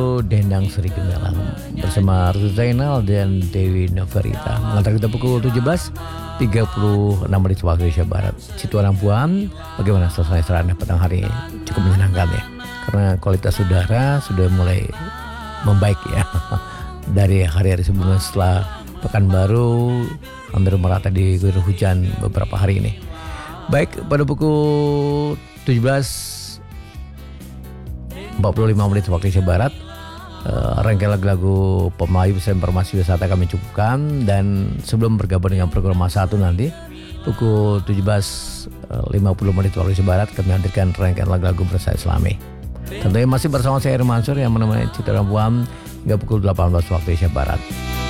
Dendang Sri Gemilang bersama Ruth Zainal dan Dewi Noverita mengantar kita pukul 17.36 waktu Indonesia Barat. Situan Puan, bagaimana suasana Anda petang hari ini? Cukup menyenangkan ya, karena kualitas udara sudah mulai membaik ya dari hari-hari sebelumnya. Setelah Pekanbaru hampir merata diguyur hujan beberapa hari ini. Baik, pada pukul 17.45 waktu Indonesia Barat, rangkaian lagu-lagu Pemayu bersama informasi wisata kami cukupkan. Dan sebelum bergabung dengan program Masa 1 nanti pukul 17.50 waktu Indonesia Barat, kami hadirkan rangkaian lagu-lagu bersama Islami. Tentunya masih bersama saya Irmansur yang menemani Citra Puan hingga pukul 18 waktu Indonesia Barat.